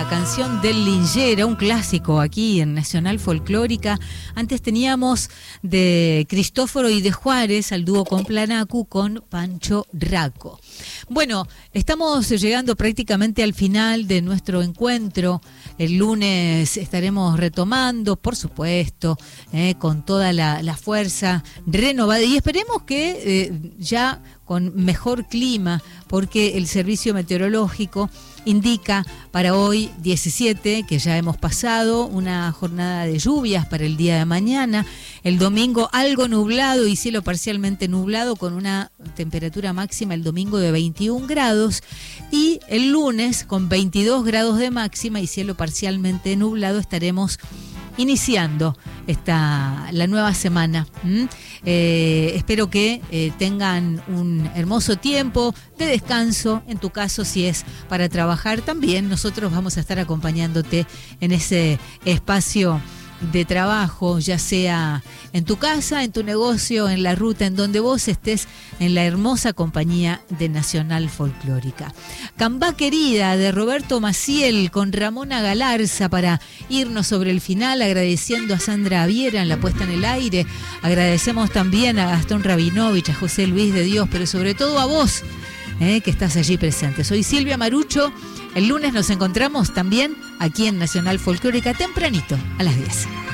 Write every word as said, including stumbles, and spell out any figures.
una canción del Lingera, un clásico aquí en Nacional Folclórica. Antes teníamos de Cristóforo y de Juárez al dúo Complanacu con Pancho Raco. Bueno, estamos llegando prácticamente al final de nuestro encuentro. El lunes estaremos retomando, por supuesto, eh, con toda la, la fuerza renovada y esperemos que eh, ya con mejor clima, porque el servicio meteorológico indica para hoy diecisiete, que ya hemos pasado, una jornada de lluvias para el día de mañana. El domingo algo nublado y cielo parcialmente nublado con una temperatura máxima el domingo de veintiún grados. Y el lunes con veintidós grados de máxima y cielo parcialmente nublado estaremos iniciando esta, la nueva semana. ¿Mm? Eh, espero que eh, tengan un hermoso tiempo de descanso, en tu caso si es para trabajar también, nosotros vamos a estar acompañándote en ese espacio de trabajo, ya sea en tu casa, en tu negocio, en la ruta, en donde vos estés, en la hermosa compañía de Nacional Folclórica. Cambá Querida, de Roberto Maciel, con Ramona Galarza, para irnos sobre el final, agradeciendo a Sandra Aviera en la puesta en el aire. Agradecemos también a Gastón Rabinovich, a José Luis de Dios, pero sobre todo a vos, eh, que estás allí presente. Soy Silvia Marucho. El lunes nos encontramos también aquí en Nacional Folclórica tempranito, a las diez.